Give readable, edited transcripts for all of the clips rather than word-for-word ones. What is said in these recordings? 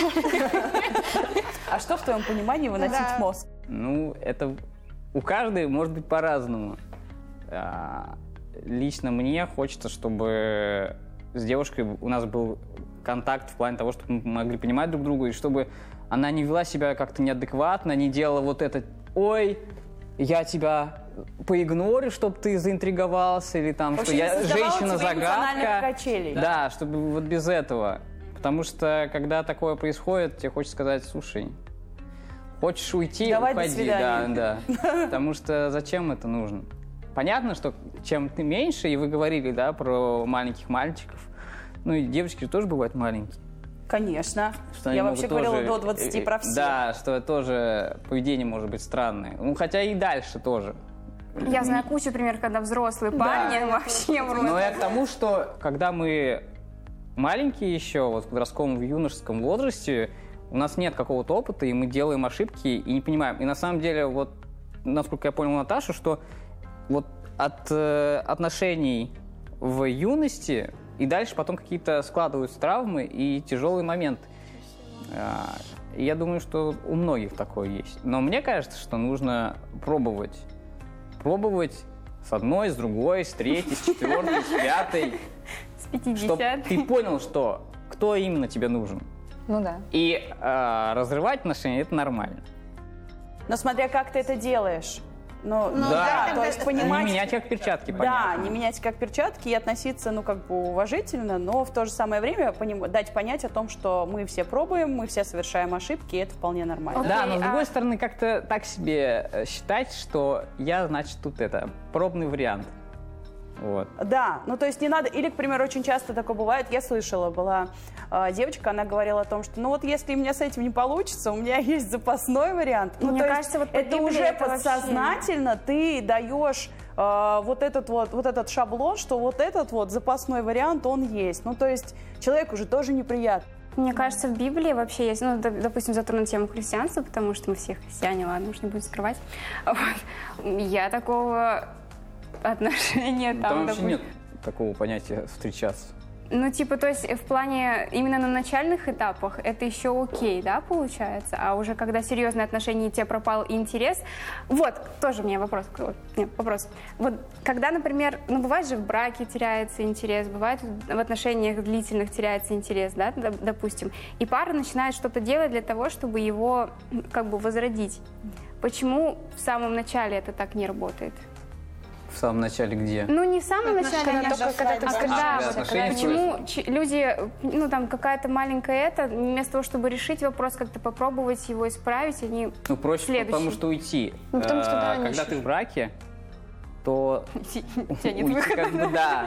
А что в твоем понимании выносить мозг? Ну, это у каждой может быть по-разному. Лично мне хочется, чтобы с девушкой у нас был контакт в плане того, чтобы мы могли понимать друг друга, и чтобы она не вела себя как-то неадекватно, не делала вот это «Ой, я тебя поигнорю, чтобы ты заинтриговался», или там, что я женщина-загадка. Да, чтобы вот без этого. Потому что, когда такое происходит, тебе хочется сказать: слушай, хочешь уйти, давай, уходи. Да. Потому что зачем это нужно? Понятно, что чем ты меньше, и вы говорили, да, про маленьких мальчиков, ну и девочки тоже бывают маленькие. Конечно. Я вообще говорила до 20 про всех. Да, что тоже поведение может быть странное. Ну, хотя и дальше тоже. Я знаю кучу примеров, когда взрослые парни вообще врут. Но я к тому, что когда мы маленькие еще, вот в подростковом, в юношеском возрасте, у нас нет какого-то опыта, и мы делаем ошибки и не понимаем. И на самом деле, вот, насколько я понял Наташу, что вот от отношений в юности и дальше потом какие-то складываются травмы и тяжелые моменты. И я думаю, что у многих такое есть. Но мне кажется, что нужно пробовать. Пробовать с одной, с другой, с третьей, с четвертой, с пятой. С 50. Чтобы ты понял, что кто именно тебе нужен. Ну да. И разрывать отношения – это нормально. Но смотря как ты это делаешь. То есть понимать... Не менять как перчатки, да, понятно. не менять как перчатки и относиться, уважительно, но в то же самое время дать понять о том, что мы все пробуем, мы все совершаем ошибки, и это вполне нормально. Да, но с другой стороны, как-то так себе считать, что я, значит, тут пробный вариант. Вот. Да, то есть не надо, или, к примеру, очень часто такое бывает, я слышала, была девочка, она говорила о том, что, если у меня с этим не получится, у меня есть запасной вариант. Мне кажется, вот это уже подсознательно ты даешь вот этот шаблон, что вот этот запасной вариант, он есть. То есть человеку уже тоже неприятно. Мне кажется, в Библии вообще есть, допустим, затронуть тему христианства, потому что мы все христиане, ладно, уж не будем скрывать. Я такого отношения там вообще нет такого понятия встречаться. То есть в плане именно на начальных этапах это еще окей, да, получается? А уже когда серьезные отношения, и тебе пропал интерес... Вот, тоже у меня вопрос. Вот когда, например, бывает же в браке теряется интерес, бывает в отношениях длительных теряется интерес, да, допустим, и пара начинает что-то делать для того, чтобы его возродить. Почему в самом начале это так не работает? В самом начале где? Не в самом начале, а только когда ты почему люди, какая-то маленькая вместо того, чтобы решить вопрос, как-то попробовать его исправить, они проще, потому что уйти. Когда ты в браке, то уйти да.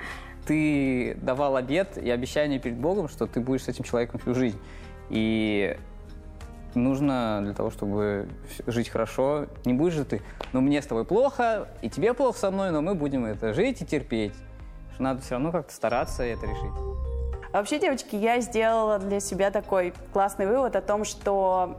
Ты давал обет и обещание перед Богом, что ты будешь с этим человеком всю жизнь. И нужно для того, чтобы жить хорошо, не будешь же ты, мне с тобой плохо, и тебе плохо со мной, но мы будем жить и терпеть. Что надо все равно как-то стараться это решить. А вообще, девочки, я сделала для себя такой классный вывод о том, что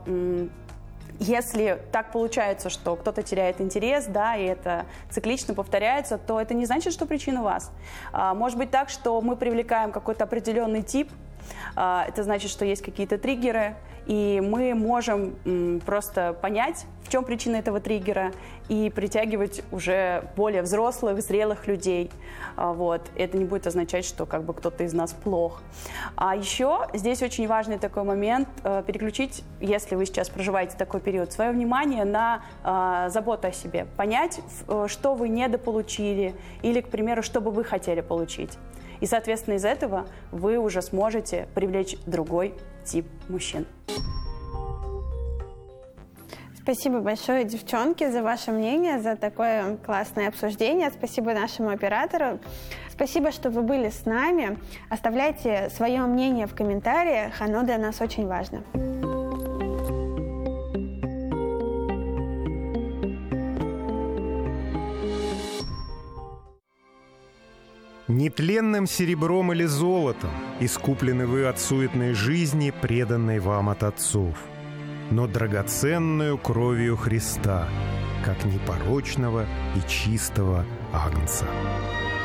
если так получается, что кто-то теряет интерес, да, и это циклично повторяется, то это не значит, что причина у вас. Может быть так, что мы привлекаем какой-то определенный тип, это значит, что есть какие-то триггеры, и мы можем просто понять, в чем причина этого триггера, и притягивать уже более взрослых, зрелых людей. Это не будет означать, что кто-то из нас плох. А еще здесь очень важный такой момент переключить, если вы сейчас проживаете такой период, свое внимание на заботу о себе. Понять, что вы недополучили, или, к примеру, что бы вы хотели получить. И, соответственно, из этого вы уже сможете привлечь другой тип мужчин. Спасибо большое, девчонки, за ваше мнение, за такое классное обсуждение. Спасибо нашему оператору. Спасибо, что вы были с нами. Оставляйте свое мнение в комментариях, оно для нас очень важно. Нетленным серебром или золотом искуплены вы от суетной жизни, преданной вам от отцов, но драгоценную кровью Христа, как непорочного и чистого агнца.